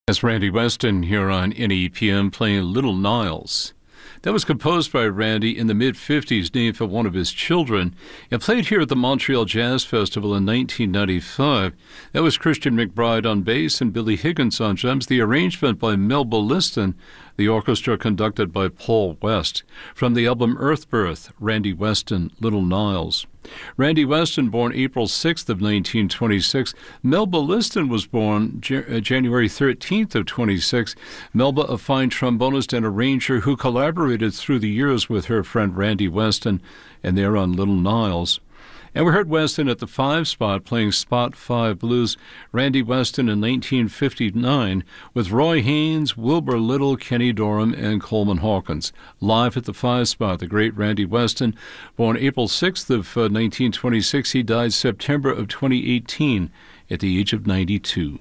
That's Randy Weston here on NEPM playing Little Niles. That was composed by Randy in the mid-50s, named for one of his children, and played here at the Montreal Jazz Festival in 1995. That was Christian McBride on bass and Billy Higgins on drums, the arrangement by Melba Liston, the orchestra conducted by Paul West. From the album Earthbirth, Randy Weston, Little Niles. Randy Weston, born April 6th of 1926. Melba Liston was born January 13th of 26. Melba, a fine trombonist and arranger who collaborated through the years with her friend Randy Weston, and they're on Little Niles. And we heard Weston at the 5 spot playing Spot 5 Blues, Randy Weston in 1959 with Roy Haynes, Wilbur Little, Kenny Dorham, and Coleman Hawkins. Live at the 5 spot, the great Randy Weston, born April 6th of 1926. He died September of 2018 at the age of 92.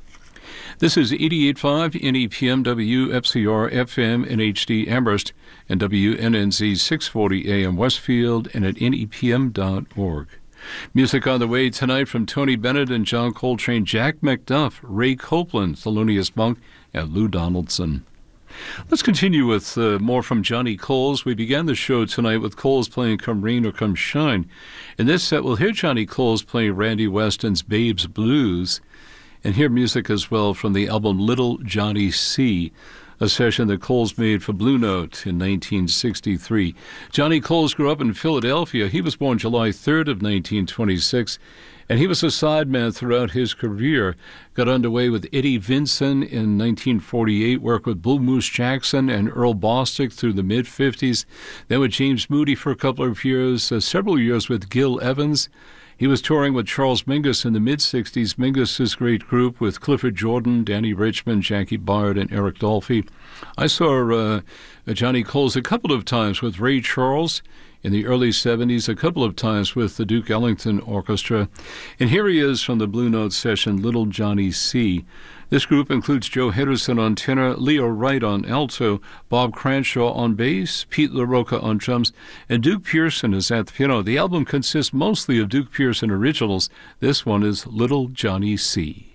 This is 88.5 NEPM WFCR FM in HD Amherst and WNNZ 640 AM Westfield and at NEPM.org. Music on the way tonight from Tony Bennett and John Coltrane, Jack McDuff, Ray Copeland, Thelonious Monk, and Lou Donaldson. Let's continue with more from Johnny Coles. We began the show tonight with Coles playing Come Rain or Come Shine. In this set, we'll hear Johnny Coles playing Randy Weston's Babe's Blues, and hear music as well from the album Little Johnny C., a session that Coles made for Blue Note in 1963. Johnny Coles grew up in Philadelphia. He was born July 3rd of 1926, and he was a sideman throughout his career. Got underway with Eddie Vinson in 1948, worked with Blue Moose Jackson and Earl Bostic through the mid-50s, then with James Moody for a couple of years, several years with Gil Evans. He was touring with Charles Mingus in the mid-60s. Mingus' great group with Clifford Jordan, Danny Richmond, Jackie Byard, and Eric Dolphy. I saw Johnny Coles a couple of times with Ray Charles in the early 70s, a couple of times with the Duke Ellington Orchestra. And here he is from the Blue Note session, Little Johnny C. This group includes Joe Henderson on tenor, Leo Wright on alto, Bob Cranshaw on bass, Pete LaRocca on drums, and Duke Pearson is at the piano. The album consists mostly of Duke Pearson originals. This one is Little Johnny C.